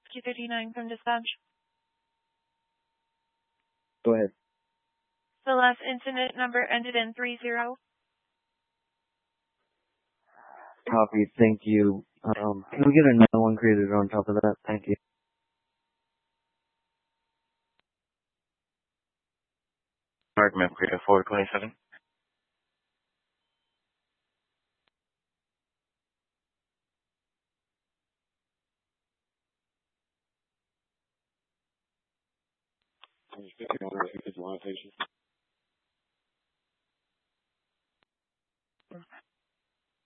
Q39 from dispatch. Go ahead. The last incident number ended in 30. Copy. Thank you. Can we get another one created on top of that? Thank you. Mark map created 427. Visualization.